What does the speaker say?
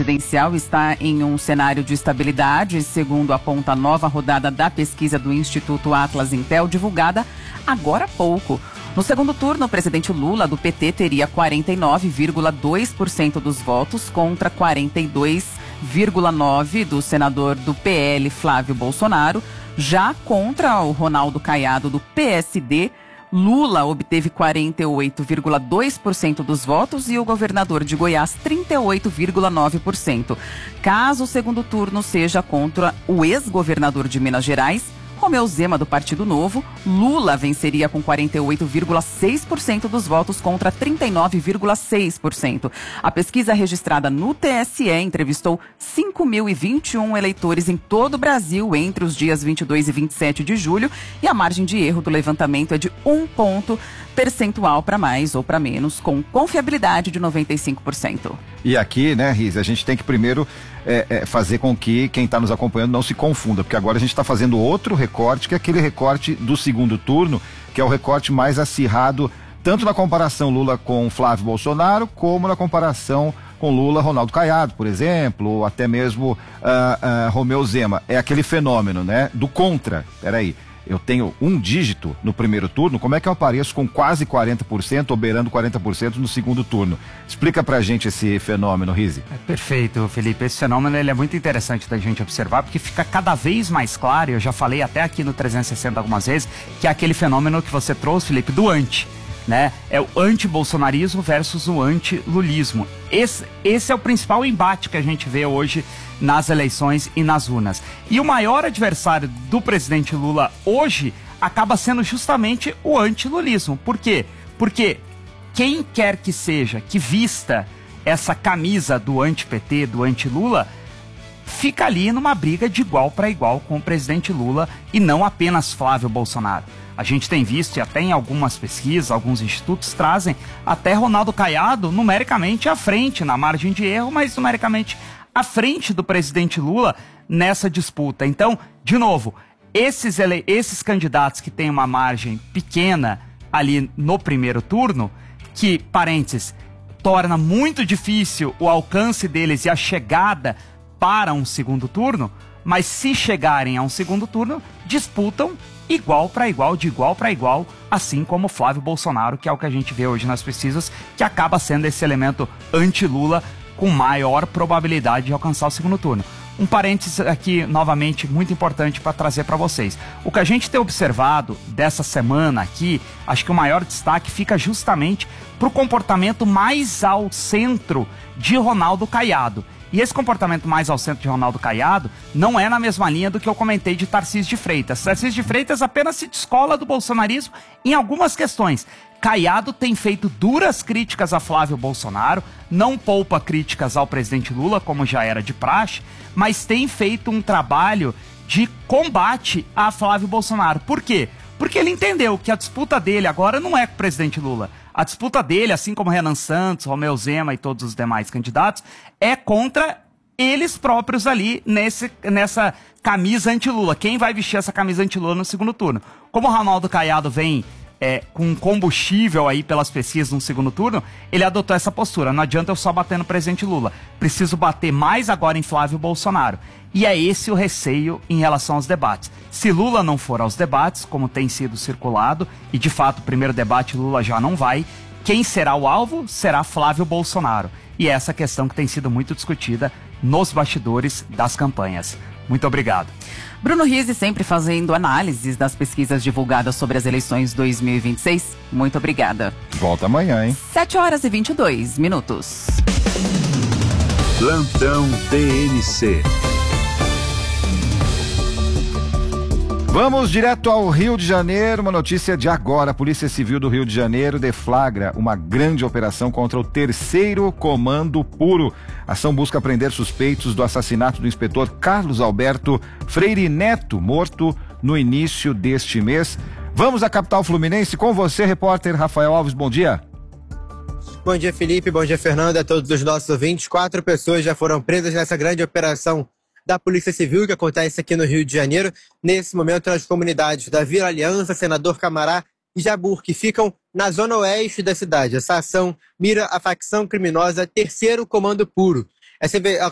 presidencial está em um cenário de estabilidade, segundo aponta a nova rodada da pesquisa do Instituto Atlas Intel, divulgada agora há pouco. No segundo turno, o presidente Lula, do PT, teria 49,2% dos votos contra 42,9% do senador do PL, Flávio Bolsonaro. Já contra o Ronaldo Caiado, do PSD, Lula obteve 48,2% dos votos e o governador de Goiás 38,9%. Caso o segundo turno seja contra o ex-governador de Minas Gerais, Romeu Zema, do Partido Novo, Lula venceria com 48,6% dos votos contra 39,6%. A pesquisa registrada no TSE entrevistou 5.021 eleitores em todo o Brasil entre os dias 22 e 27 de julho e a margem de erro do levantamento é de 1 ponto percentual para mais ou para menos, com confiabilidade de 95%. E aqui, né, Riz, a gente tem que primeiro fazer com que quem está nos acompanhando não se confunda, porque agora a gente está fazendo outro recorte, que é aquele recorte do segundo turno, que é o recorte mais acirrado, tanto na comparação Lula com Flávio Bolsonaro, como na comparação com Lula, Ronaldo Caiado, por exemplo, ou até mesmo Romeu Zema. É aquele fenômeno, né, do contra. Peraí, eu tenho um dígito no primeiro turno, como é que eu apareço com quase 40% ou beirando 40% no segundo turno? Explica pra gente esse fenômeno, Rize. Perfeito, Felipe. Esse fenômeno ele é muito interessante da gente observar, porque fica cada vez mais claro, eu já falei até aqui no 360 algumas vezes, que é aquele fenômeno que você trouxe, Felipe, do anti, né? É o anti-bolsonarismo versus o anti-lulismo. Esse é o principal embate que a gente vê hoje nas eleições e nas urnas. E o maior adversário do presidente Lula hoje acaba sendo justamente o anti-lulismo. Por quê? Porque quem quer que seja que vista essa camisa do anti-PT, do anti-Lula, fica ali numa briga de igual para igual com o presidente Lula e não apenas Flávio Bolsonaro. A gente tem visto, e até em algumas pesquisas, alguns institutos trazem até Ronaldo Caiado numericamente à frente, na margem de erro, mas numericamente à frente do presidente Lula nessa disputa. Então, de novo, esses candidatos que têm uma margem pequena ali no primeiro turno, que, parênteses, torna muito difícil o alcance deles e a chegada para um segundo turno, mas se chegarem a um segundo turno, disputam igual para igual, de igual para igual, assim como Flávio Bolsonaro, que é o que a gente vê hoje nas pesquisas, que acaba sendo esse elemento anti-Lula com maior probabilidade de alcançar o segundo turno. Um parênteses aqui, novamente, muito importante para trazer para vocês. O que a gente tem observado dessa semana aqui, acho que o maior destaque fica justamente para o comportamento mais ao centro de Ronaldo Caiado. E esse comportamento mais ao centro de Ronaldo Caiado não é na mesma linha do que eu comentei de Tarcísio de Freitas. Tarcísio de Freitas apenas se descola do bolsonarismo em algumas questões. Caiado tem feito duras críticas a Flávio Bolsonaro, não poupa críticas ao presidente Lula, como já era de praxe, mas tem feito um trabalho de combate a Flávio Bolsonaro. Por quê? Porque ele entendeu que a disputa dele agora não é com o presidente Lula. A disputa dele, assim como Renan Santos, Romeu Zema e todos os demais candidatos, é contra eles próprios ali nessa camisa anti-Lula. Quem vai vestir essa camisa anti-Lula no segundo turno? Como o Ronaldo Caiado vem com combustível aí pelas pesquisas no segundo turno, ele adotou essa postura. Não adianta eu só bater no presidente Lula. Preciso bater mais agora em Flávio Bolsonaro. E é esse o receio em relação aos debates. Se Lula não for aos debates, como tem sido circulado, e de fato o primeiro debate Lula já não vai, quem será o alvo será Flávio Bolsonaro. E é essa questão que tem sido muito discutida nos bastidores das campanhas. Muito obrigado. Bruno Rize sempre fazendo análises das pesquisas divulgadas sobre as eleições 2026. Muito obrigada. Volta amanhã, hein? 7h22. Plantão TNC. Vamos direto ao Rio de Janeiro, uma notícia de agora. A Polícia Civil do Rio de Janeiro deflagra uma grande operação contra o 3º Comando Puro. A ação busca prender suspeitos do assassinato do inspetor Carlos Alberto Freire Neto, morto no início deste mês. Vamos à capital fluminense com você, repórter Rafael Alves, bom dia. Bom dia, Felipe, bom dia, Fernando, a todos os nossos ouvintes. 4 pessoas já foram presas nessa grande operação da Polícia Civil que acontece aqui no Rio de Janeiro, nesse momento nas comunidades da Vila Aliança, Senador Camará e Jabur, que ficam na zona oeste da cidade. Essa ação mira a facção criminosa 3º Comando Puro. Essa